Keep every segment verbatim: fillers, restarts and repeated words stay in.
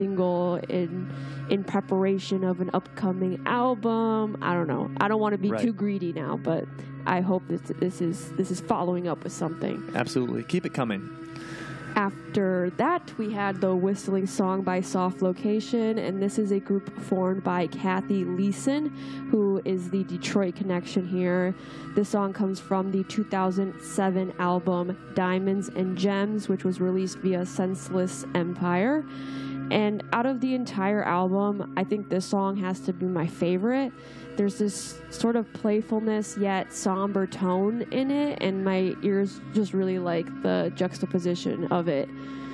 single in in preparation of an upcoming album. I don't know. I don't want to be right. too greedy now, but I hope that this is this is following up with something. Absolutely. Keep it coming. After that, we had the Whistling Song by Soft Location, and this is a group formed by Kathy Leeson, who is the Detroit connection here. This song comes from the two thousand seven album Diamonds and Gems, which was released via Senseless Empire. And out of the entire album, I think this song has to be my favorite. There's this sort of playfulness yet somber tone in it, and my ears just really like the juxtaposition of it.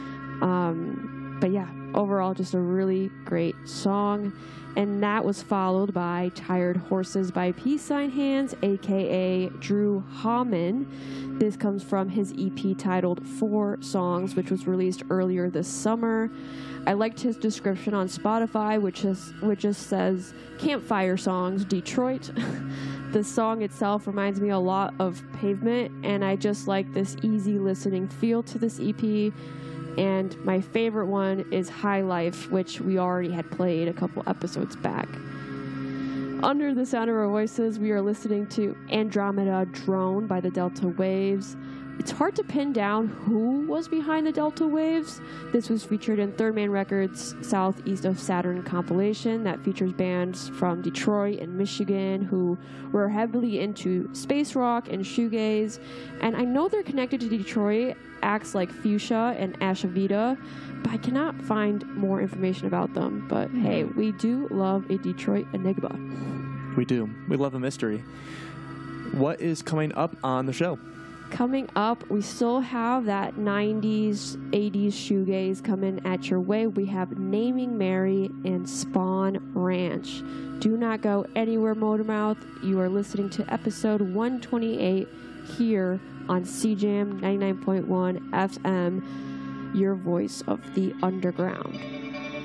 Um, but yeah, overall, just a really great song. And that was followed by Tired Horses by Peace Sign Hands, aka Drew Hauman. This comes from his E P titled Four Songs, which was released earlier this summer. I liked his description on Spotify, which is which just says Campfire Songs, Detroit. The song itself reminds me a lot of Pavement, and I just like this easy listening feel to this E P. And my favorite one is High Life, which we already had played a couple episodes back. Under the sound of our voices, we are listening to Andromeda Drone by the Delta Waves. It's hard to pin down who was behind the Delta Waves. This was featured in Third Man Records' Southeast of Saturn compilation that features bands from Detroit and Michigan who were heavily into space rock and shoegaze. And I know they're connected to Detroit acts like Fuchsia and Ashavita, but I cannot find more information about them. But hey, we do love a Detroit enigma. We do. We love a mystery. What is coming up on the show? Coming up, we still have that nineties, eighties shoegaze coming at your way. We have Naming Mary and Spawn Ranch. Do not go anywhere, Motormouth. You are listening to episode one twenty-eight here on C Jam ninety-nine point one F M, your voice of the underground.